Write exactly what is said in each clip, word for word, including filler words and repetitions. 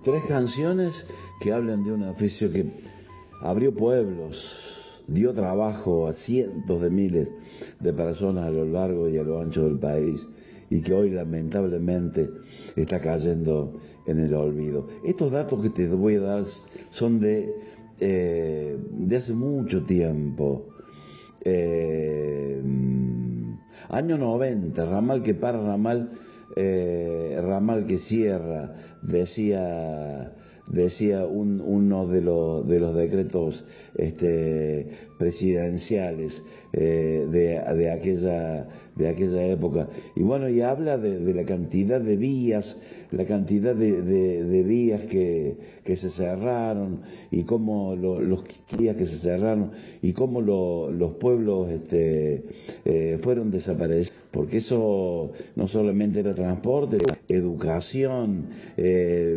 Tres canciones que hablan de un oficio que abrió pueblos, dio trabajo a cientos de miles de personas a lo largo y a lo ancho del país y que hoy lamentablemente está cayendo en el olvido. Estos datos que te voy a dar son de, eh, de hace mucho tiempo. Eh, año noventa, ramal que para, ramal, eh, ramal que cierra, decía, decía un, uno de los, de los decretos este, presidenciales eh, de, de, aquella, de aquella época. Y bueno, y habla de, de la cantidad de vías, la cantidad de, de, de vías que, que se cerraron y cómo lo, los días que se cerraron y cómo lo, los pueblos este, eh, fueron desaparecidos, porque eso no solamente era transporte, educación, eh,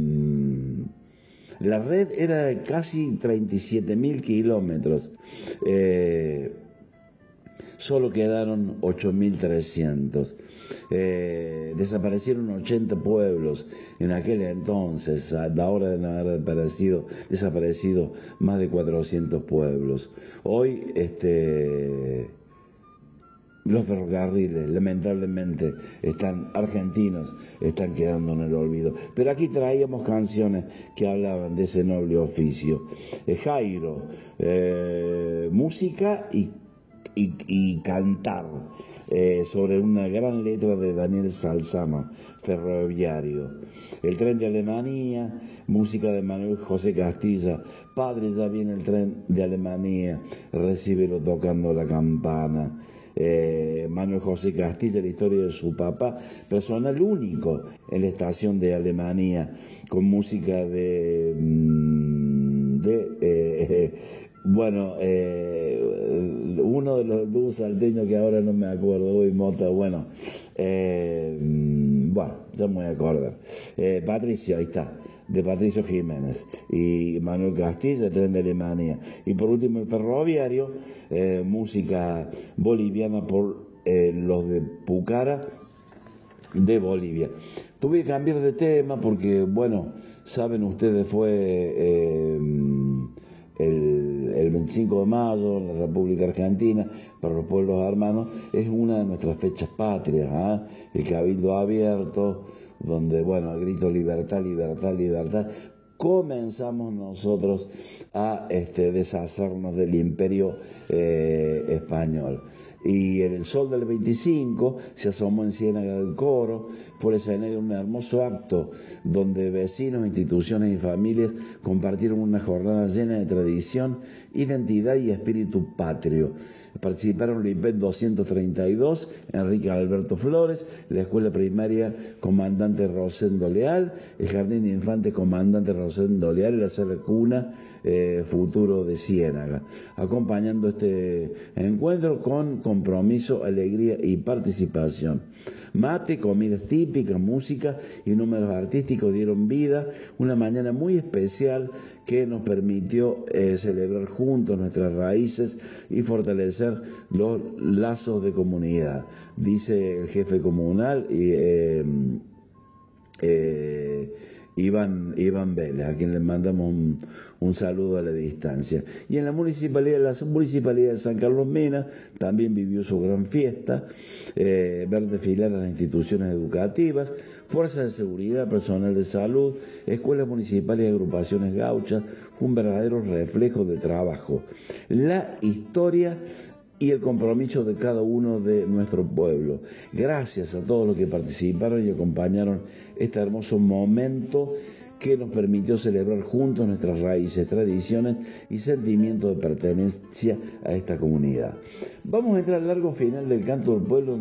la red era de casi treinta y siete mil kilómetros. Eh, Solo quedaron ocho mil trescientos. Eh, desaparecieron ochenta pueblos en aquel entonces. A la hora de haber desaparecido, desaparecido más de cuatrocientos pueblos. Hoy, este, los ferrocarriles, lamentablemente, están argentinos, están quedando en el olvido. Pero aquí traíamos canciones que hablaban de ese noble oficio. Eh, Jairo, eh, música y Y, y cantar eh, sobre una gran letra de Daniel Salzano, Ferroviario. El tren de Alemania, música de Manuel José Castilla. Padre, ya viene el tren de Alemania, recíbelo tocando la campana. Eh, Manuel José Castilla, la historia de su papá, personal único en la estación de Alemania, con música de... de eh, Bueno, eh, uno de los dos salteños que ahora no me acuerdo, hoy Mota, bueno, eh, bueno, ya me voy a acordar. Eh, Patricio, ahí está, de Patricio Jiménez y Manuel Castilla, Tren de Alemania. Y por último el Ferroviario, eh, música boliviana por eh, los de Pucara, de Bolivia. Tuve que cambiar de tema porque, bueno, saben ustedes, fue... Eh, El, el veinticinco de mayo, en la República Argentina, para los pueblos hermanos, es una de nuestras fechas patrias, ¿eh? El Cabildo Abierto, donde, bueno, al grito libertad, libertad, libertad, comenzamos nosotros a este, deshacernos del imperio eh, español. Y en el sol del veinticinco se asomó en Ciénaga del Coro, fue el escenario de un hermoso acto donde vecinos, instituciones y familias compartieron una jornada llena de tradición, identidad y espíritu patrio. Participaron el I P E T doscientos treinta y dos, Enrique Alberto Flores, la escuela primaria Comandante Rosendo Leal, el jardín de infantes Comandante Rosendo Leal y la sala cuna eh, Futuro de Ciénaga, acompañando este encuentro con compromiso, alegría y participación. Mate, comidas típicas, música y números artísticos dieron vida, una mañana muy especial que nos permitió eh, celebrar juntos nuestras raíces y fortalecer los lazos de comunidad, dice el jefe comunal y eh, eh, Iván, Iván Vélez, a quien le mandamos un, un saludo a la distancia. Y en la municipalidad, la municipalidad de San Carlos Mena también vivió su gran fiesta, eh, ver desfilar a las instituciones educativas, fuerzas de seguridad, personal de salud, escuelas municipales y agrupaciones gauchas, un verdadero reflejo de trabajo. La historia y el compromiso de cada uno de nuestro pueblo. Gracias a todos los que participaron y acompañaron este hermoso momento que nos permitió celebrar juntos nuestras raíces, tradiciones y sentimientos de pertenencia a esta comunidad. Vamos a entrar al largo final del Canto del Pueblo.